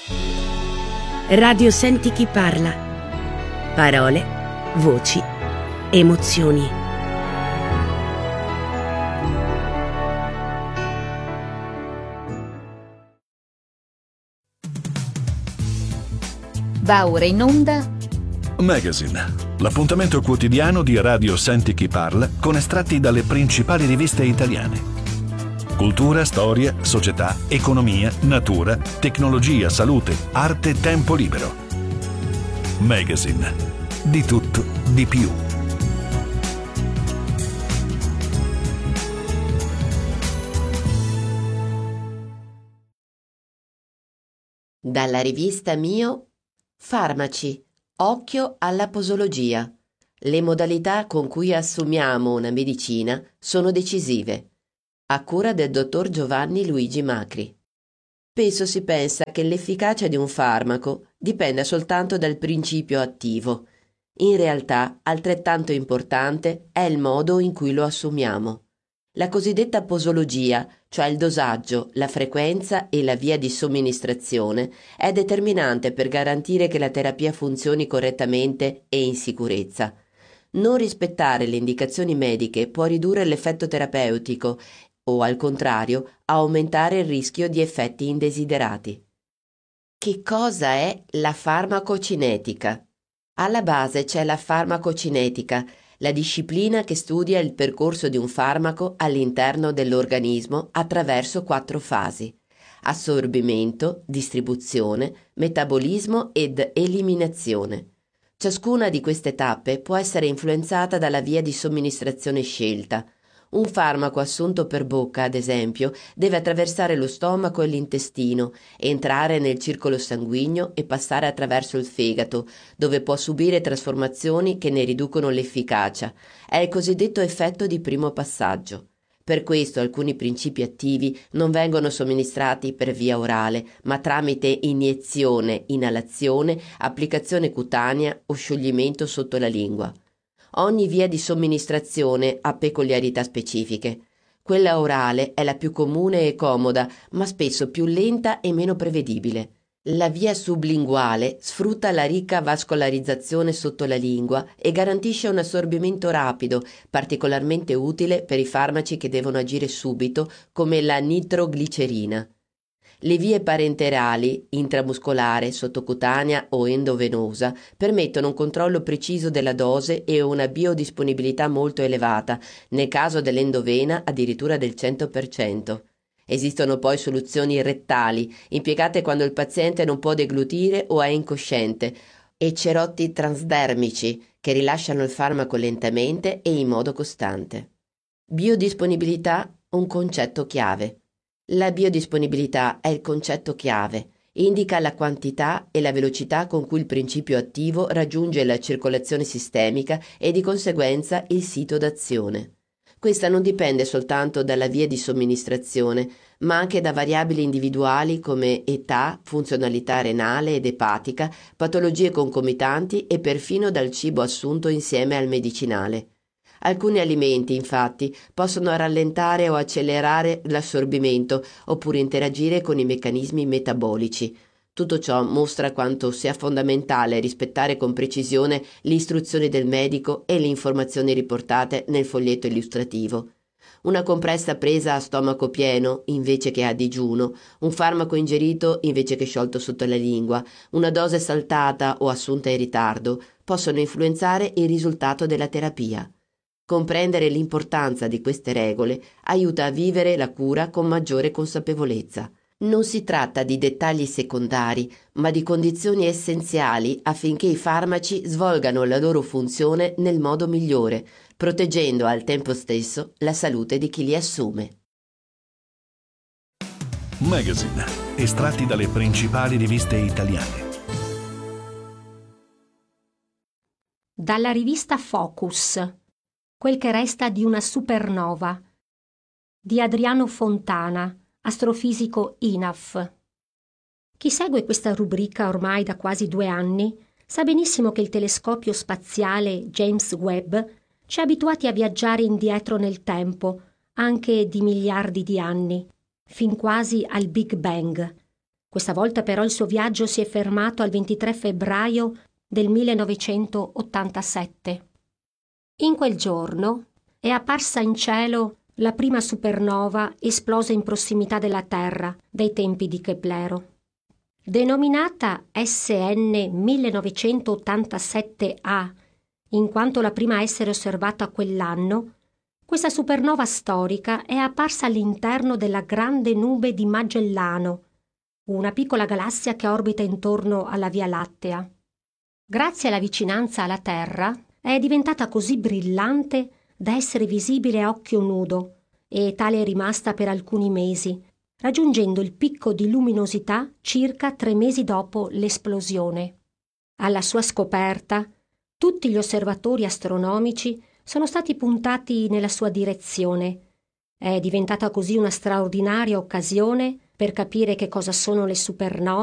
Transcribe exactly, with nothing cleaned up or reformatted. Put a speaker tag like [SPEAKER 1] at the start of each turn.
[SPEAKER 1] Radio Senti chi parla. Parole, voci, emozioni.
[SPEAKER 2] Va ora in onda
[SPEAKER 3] Magazine, l'appuntamento quotidiano di Radio Senti chi parla con estratti dalle principali riviste italiane. Cultura, storia, società, economia, natura, tecnologia, salute, arte, tempo libero. Magazine, di tutto, di più.
[SPEAKER 4] Dalla rivista Mio, Farmaci, occhio alla posologia. Le modalità con cui assumiamo una medicina sono decisive. A cura del dottor Giovanni Luigi Macri. Spesso si pensa che l'efficacia di un farmaco dipenda soltanto dal principio attivo. In realtà, altrettanto importante è il modo in cui lo assumiamo. La cosiddetta posologia, cioè il dosaggio, la frequenza e la via di somministrazione, è determinante per garantire che la terapia funzioni correttamente e in sicurezza. Non rispettare le indicazioni mediche può ridurre l'effetto terapeutico o, al contrario, aumentare il rischio di effetti indesiderati. Che cosa è la farmacocinetica? Alla base c'è la farmacocinetica, la disciplina che studia il percorso di un farmaco all'interno dell'organismo attraverso quattro fasi: assorbimento, distribuzione, metabolismo ed eliminazione. Ciascuna di queste tappe può essere influenzata dalla via di somministrazione scelta. Un farmaco assunto per bocca, ad esempio, deve attraversare lo stomaco e l'intestino, entrare nel circolo sanguigno e passare attraverso il fegato, dove può subire trasformazioni che ne riducono l'efficacia. È il cosiddetto effetto di primo passaggio. Per questo alcuni principi attivi non vengono somministrati per via orale, ma tramite iniezione, inalazione, applicazione cutanea o scioglimento sotto la lingua. Ogni via di somministrazione ha peculiarità specifiche. Quella orale è la più comune e comoda, ma spesso più lenta e meno prevedibile. La via sublinguale sfrutta la ricca vascolarizzazione sotto la lingua e garantisce un assorbimento rapido, particolarmente utile per i farmaci che devono agire subito, come la nitroglicerina. Le vie parenterali, intramuscolare, sottocutanea o endovenosa, permettono un controllo preciso della dose e una biodisponibilità molto elevata, nel caso dell'endovena addirittura del cento per cento. Esistono poi soluzioni rettali, impiegate quando il paziente non può deglutire o è incosciente, e cerotti transdermici, che rilasciano il farmaco lentamente e in modo costante. Biodisponibilità, un concetto chiave. La biodisponibilità è il concetto chiave. Indica la quantità e la velocità con cui il principio attivo raggiunge la circolazione sistemica e di conseguenza il sito d'azione. Questa non dipende soltanto dalla via di somministrazione, ma anche da variabili individuali come età, funzionalità renale ed epatica, patologie concomitanti e perfino dal cibo assunto insieme al medicinale. Alcuni alimenti, infatti, possono rallentare o accelerare l'assorbimento oppure interagire con i meccanismi metabolici. Tutto ciò mostra quanto sia fondamentale rispettare con precisione le istruzioni del medico e le informazioni riportate nel foglietto illustrativo. Una compressa presa a stomaco pieno invece che a digiuno, un farmaco ingerito invece che sciolto sotto la lingua, una dose saltata o assunta in ritardo possono influenzare il risultato della terapia. Comprendere l'importanza di queste regole aiuta a vivere la cura con maggiore consapevolezza. Non si tratta di dettagli secondari, ma di condizioni essenziali affinché i farmaci svolgano la loro funzione nel modo migliore, proteggendo al tempo stesso la salute di chi li assume.
[SPEAKER 3] Magazine, estratti dalle principali riviste italiane.
[SPEAKER 5] Dalla rivista Focus, quel che resta di una supernova, di Adriano Fontana, astrofisico I N A F. Chi segue questa rubrica ormai da quasi due anni sa benissimo che il telescopio spaziale James Webb ci ha abituati a viaggiare indietro nel tempo, anche di miliardi di anni, fin quasi al Big Bang. Questa volta però il suo viaggio si è fermato al ventitré febbraio del millenovecentottantasette. In quel giorno è apparsa in cielo la prima supernova esplosa in prossimità della Terra dai tempi di Keplero. Denominata S N millenovecentottantasette A, in quanto la prima a essere osservata quell'anno, questa supernova storica è apparsa all'interno della Grande Nube di Magellano, una piccola galassia che orbita intorno alla Via Lattea. Grazie alla vicinanza alla Terra è diventata così brillante da essere visibile a occhio nudo, e tale è rimasta per alcuni mesi, raggiungendo il picco di luminosità circa tre mesi dopo l'esplosione. Alla sua scoperta, tutti gli osservatori astronomici sono stati puntati nella sua direzione. È diventata così una straordinaria occasione per capire che cosa sono le supernove